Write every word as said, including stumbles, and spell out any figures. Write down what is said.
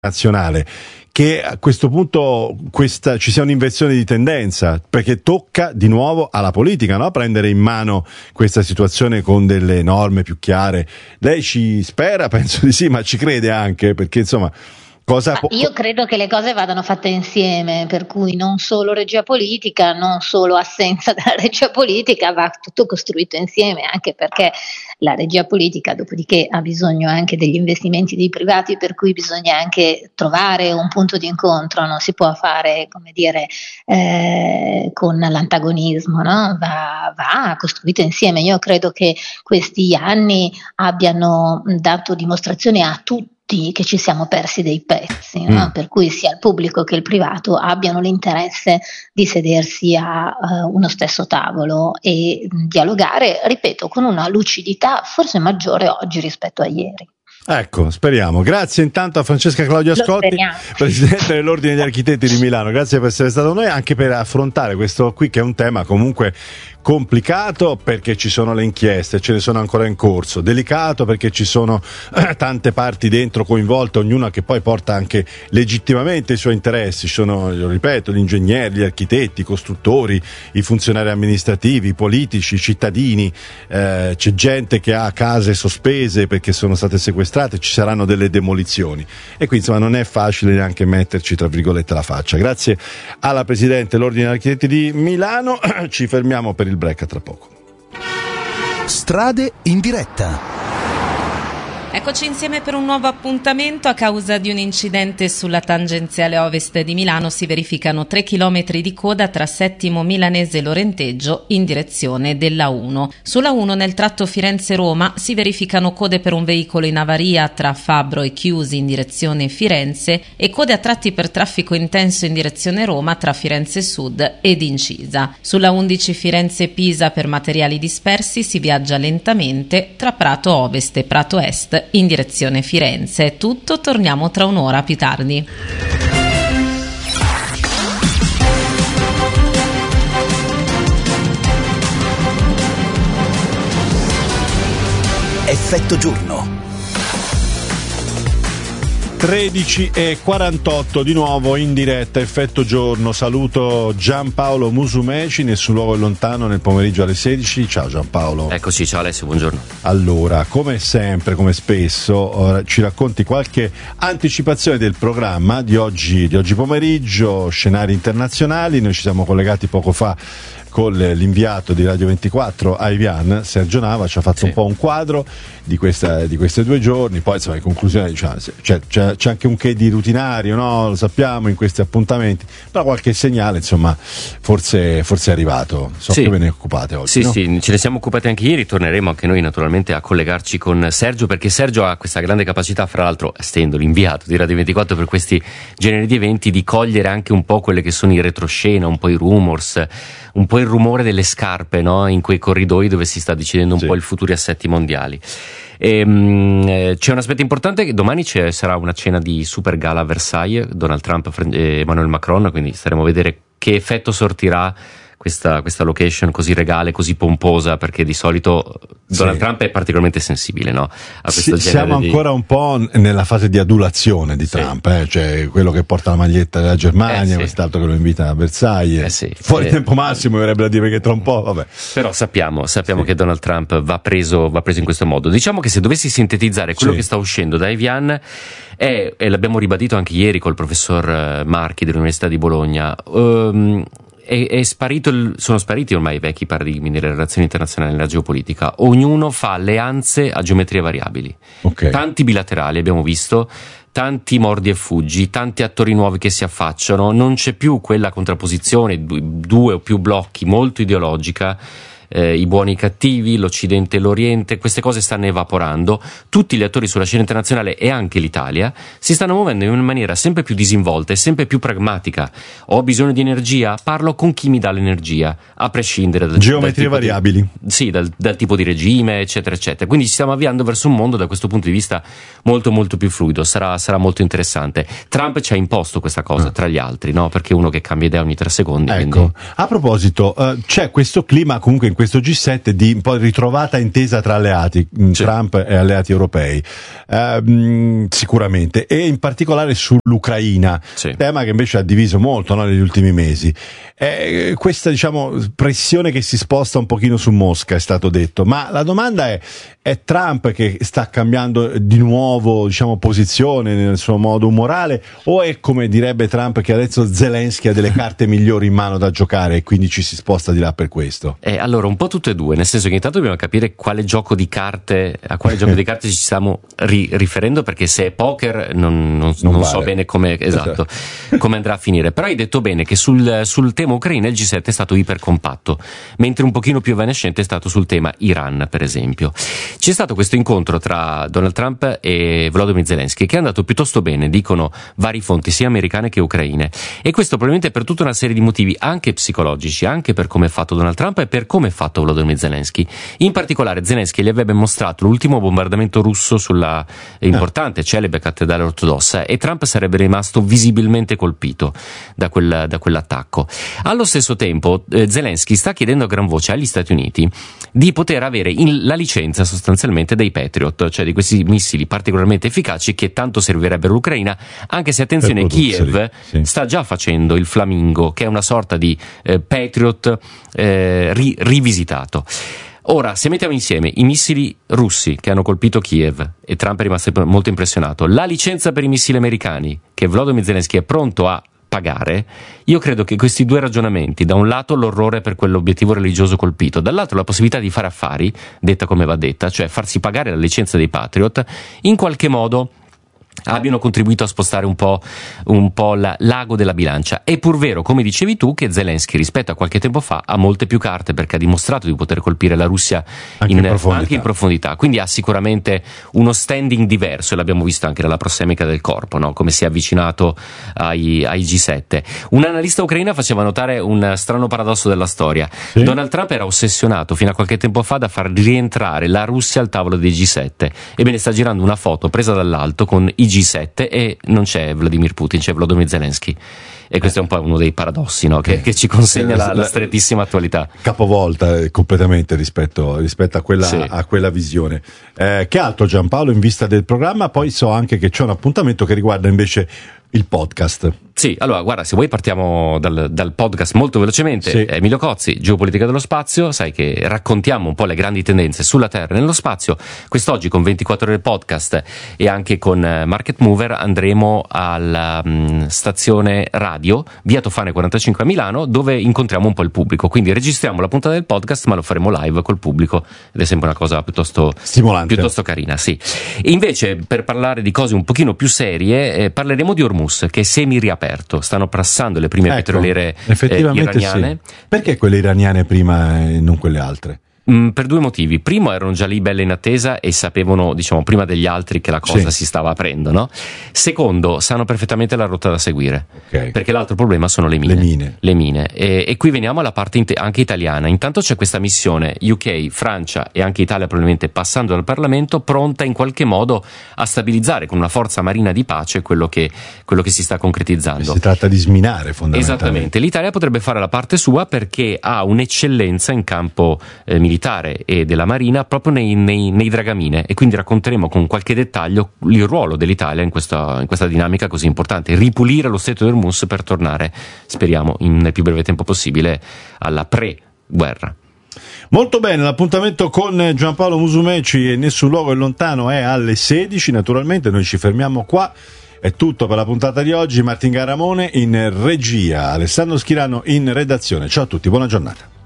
nazionale, che a questo punto questa, ci sia un'inversione di tendenza, perché tocca di nuovo alla politica, no? Prendere in mano questa situazione con delle norme più chiare. Lei ci spera? Penso di sì, ma ci crede anche, perché insomma cosa po- io credo che le cose vadano fatte insieme, per cui non solo regia politica, non solo assenza della regia politica, va tutto costruito insieme, anche perché la regia politica dopodiché ha bisogno anche degli investimenti dei privati, per cui bisogna anche trovare un punto di incontro, non si può fare, come dire, eh, con l'antagonismo, no? va, va costruito insieme. Io credo che questi anni abbiano dato dimostrazione a tutti che ci siamo persi dei pezzi, no? mm. per cui sia il pubblico che il privato abbiano l'interesse di sedersi a uh, uno stesso tavolo e mh, dialogare, ripeto, con una lucidità forse maggiore oggi rispetto a ieri. Ecco, speriamo. Grazie intanto a Francesca Claudia Scotti, presidente dell'Ordine degli Architetti di Milano. Grazie per essere stato con noi, anche per affrontare questo qui che è un tema comunque complicato, perché ci sono le inchieste, ce ne sono ancora in corso, delicato perché ci sono eh, tante parti dentro coinvolte, ognuna che poi porta anche legittimamente i suoi interessi. Ci sono, lo ripeto, gli ingegneri, gli architetti, i costruttori, i funzionari amministrativi, i politici, i cittadini, eh, c'è gente che ha case sospese perché sono state sequestrate, ci saranno delle demolizioni e quindi insomma non è facile neanche metterci tra virgolette la faccia. Grazie alla Presidente dell'Ordine degli Architetti di Milano. Ci fermiamo per il break, a tra poco. Strade in diretta. Eccoci insieme per un nuovo appuntamento. A causa di un incidente sulla tangenziale ovest di Milano si verificano tre chilometri di coda tra Settimo Milanese e Lorenteggio in direzione della uno. Sulla uno nel tratto Firenze-Roma si verificano code per un veicolo in avaria tra Fabbro e Chiusi in direzione Firenze e code a tratti per traffico intenso in direzione Roma tra Firenze Sud ed Incisa. Sulla undici Firenze-Pisa per materiali dispersi si viaggia lentamente tra Prato Ovest e Prato Est in direzione Firenze. È tutto, torniamo tra un'ora più tardi. Effetto giorno. tredici e quarantotto di nuovo in diretta, effetto giorno. Saluto Giampaolo Musumeci nel suo luogo lontano nel pomeriggio alle sedici. Ciao Giampaolo. Eccoci, ciao Alessio, buongiorno. Allora, come sempre, come spesso, ora ci racconti qualche anticipazione del programma di oggi, di oggi pomeriggio, scenari internazionali. Noi ci siamo collegati poco fa con l'inviato di Radio ventiquattro a Evian, Sergio Nava, ci ha fatto sì. un po' un quadro di, questa, di questi due giorni, poi insomma in conclusione diciamo, c'è, c'è, c'è anche un che di rutinario, no? Lo sappiamo in questi appuntamenti, però qualche segnale insomma forse, forse è arrivato. So sì. che ve ne occupate oggi. Sì, no? sì, ce ne siamo occupati anche ieri, torneremo anche noi naturalmente a collegarci con Sergio, perché Sergio ha questa grande capacità, fra l'altro essendo l'inviato di Radio ventiquattro per questi generi di eventi, di cogliere anche un po' quelle che sono i retroscena, un po' i rumors, un po' il rumore delle scarpe, no? In quei corridoi dove si sta decidendo un sì. po' il futuri assetti mondiali. E, mh, c'è un aspetto importante che domani c'è, sarà una cena di super gala a Versailles, Donald Trump e Emmanuel Macron, quindi staremo a vedere che effetto sortirà questa, questa location così regale, così pomposa, perché di solito Donald sì. Trump è particolarmente sensibile, no? A questo sì, genere siamo di... ancora un po' nella fase di adulazione di sì. Trump, eh? Cioè quello che porta la maglietta della Germania, eh sì. quest'altro che lo invita a Versailles, eh sì. fuori eh... tempo massimo verrebbe da dire, perché tra un po', vabbè. Però sappiamo, sappiamo sì. che Donald Trump va preso, va preso in questo modo. Diciamo che se dovessi sintetizzare quello sì. che sta uscendo da Evian è, e l'abbiamo ribadito anche ieri col professor Marchi dell'Università di Bologna, um, È, è sparito il, sono spariti ormai i vecchi paradigmi nelle relazioni internazionali e nella geopolitica. Ognuno fa alleanze a geometrie variabili, okay. tanti bilaterali abbiamo visto, tanti mordi e fuggi, tanti attori nuovi che si affacciano, non c'è più quella contrapposizione, due o più blocchi molto ideologica, eh, i buoni e i cattivi, l'Occidente e l'Oriente. Queste cose stanno evaporando, tutti gli attori sulla scena internazionale e anche l'Italia si stanno muovendo in una maniera sempre più disinvolta e sempre più pragmatica. Ho bisogno di energia? Parlo con chi mi dà l'energia, a prescindere dal geometrie dal variabili di, sì, dal, dal tipo di regime, eccetera eccetera. Quindi ci stiamo avviando verso un mondo da questo punto di vista molto molto più fluido. Sarà, sarà molto interessante. Trump ci ha imposto questa cosa ah. tra gli altri, no? Perché è uno che cambia idea ogni tre secondi. Ecco, quindi... a proposito, uh, c'è questo clima comunque in questo G sette di un po' ritrovata intesa tra alleati, sì. Trump e alleati europei, eh, sicuramente, e in particolare sull'Ucraina, sì. tema che invece ha diviso molto, no, negli ultimi mesi. Eh, questa, diciamo, pressione che si sposta un pochino su Mosca, è stato detto, ma la domanda è: è Trump che sta cambiando di nuovo, diciamo, posizione nel suo modo umorale, o è, come direbbe Trump, che adesso Zelensky ha delle carte migliori in mano da giocare e quindi ci si sposta di là per questo? Eh, allora, un po' tutte e due, nel senso che intanto dobbiamo capire quale gioco di carte, a quale gioco di carte ci stiamo ri- riferendo, perché se è poker non, non, non, non so bene come, esatto, come andrà a finire. Però hai detto bene che sul, sul tema Ucraina il G sette è stato ipercompatto, mentre un pochino più evanescente è stato sul tema Iran, per esempio. C'è stato questo incontro tra Donald Trump e Volodymyr Zelensky che è andato piuttosto bene, dicono vari fonti sia americane che ucraine, e questo probabilmente per tutta una serie di motivi anche psicologici, anche per come è fatto Donald Trump e per come è fatto Volodymyr Zelensky. In particolare Zelensky gli avrebbe mostrato l'ultimo bombardamento russo sulla importante, celebre cattedrale ortodossa, e Trump sarebbe rimasto visibilmente colpito da, quel, da quell'attacco. Allo stesso tempo eh, Zelensky sta chiedendo a gran voce agli Stati Uniti di poter avere in, la licenza sostanzialmente dei Patriot, cioè di questi missili particolarmente efficaci che tanto servirebbero all'Ucraina, anche se, attenzione, Kiev sì. sta già facendo il Flamingo, che è una sorta di eh, Patriot eh, ri- rivisitato. Ora, se mettiamo insieme i missili russi che hanno colpito Kiev, e Trump è rimasto molto impressionato, la licenza per i missili americani che Volodymyr Zelensky è pronto a pagare, io credo che questi due ragionamenti, da un lato l'orrore per quell'obiettivo religioso colpito, dall'altro la possibilità di fare affari, detta come va detta, cioè farsi pagare la licenza dei Patriot, in qualche modo abbiano contribuito a spostare un po', un po' la, l'ago della bilancia. È pur vero, come dicevi tu, che Zelensky rispetto a qualche tempo fa ha molte più carte, perché ha dimostrato di poter colpire la Russia anche in, in, profondità. Anche in profondità, quindi ha sicuramente uno standing diverso, e l'abbiamo visto anche nella prossemica del corpo, no? Come si è avvicinato ai, ai G sette. Un analista ucraina faceva notare un strano paradosso della storia. Sì? Donald Trump era ossessionato fino a qualche tempo fa da far rientrare la Russia al tavolo dei G sette. Ebbene, sta girando una foto presa dall'alto con i G sette e non c'è Vladimir Putin, c'è Volodymyr Zelensky, e questo è un po' uno dei paradossi, no? che, che ci consegna la, la strettissima attualità, capovolta completamente rispetto, rispetto a, quella, sì. a quella visione. Eh, che altro, Giampaolo, in vista del programma? Poi so anche che c'è un appuntamento che riguarda invece il podcast. Sì, allora guarda, se vuoi partiamo dal, dal podcast molto velocemente. Sì. Emilio Cozzi, Geopolitica dello spazio, sai che raccontiamo un po' le grandi tendenze sulla Terra e nello spazio. Quest'oggi con ventiquattro ore podcast e anche con Market Mover andremo alla um, stazione radio via Tofane quarantacinque a Milano, dove incontriamo un po' il pubblico, quindi registriamo la puntata del podcast ma lo faremo live col pubblico, ed è sempre una cosa piuttosto stimolante, piuttosto carina, sì. E invece, per parlare di cose un pochino più serie, eh, parleremo di Hormuz, che è semi riaperto. Stanno passando le prime ecco, petroliere effettivamente eh, iraniane. Sì. Perché quelle iraniane prima e non quelle altre? Mm, per due motivi. Primo, erano già lì belle in attesa e sapevano, diciamo, prima degli altri che la cosa sì. si stava aprendo, no? Secondo, sanno perfettamente la rotta da seguire, okay. perché l'altro problema sono le mine. Le mine. Le mine. E, e qui veniamo alla parte inte- anche italiana. Intanto c'è questa missione U K, Francia e anche Italia, probabilmente passando dal Parlamento, pronta in qualche modo a stabilizzare con una forza marina di pace quello che, quello che si sta concretizzando. Si tratta di sminare, fondamentalmente. Esattamente. L'Italia potrebbe fare la parte sua, perché ha un'eccellenza in campo eh, militare e della marina proprio nei, nei, nei dragamine, e quindi racconteremo con qualche dettaglio il ruolo dell'Italia in questa, in questa dinamica così importante, ripulire lo stretto di Hormuz per tornare, speriamo, in, nel più breve tempo possibile alla pre-guerra. Molto bene, l'appuntamento con Giampaolo Musumeci e Nessun Luogo è Lontano è alle sedici, naturalmente noi ci fermiamo qua. È tutto per la puntata di oggi. Martin Garamone in regia, Alessandro Schirano in redazione. Ciao a tutti, buona giornata.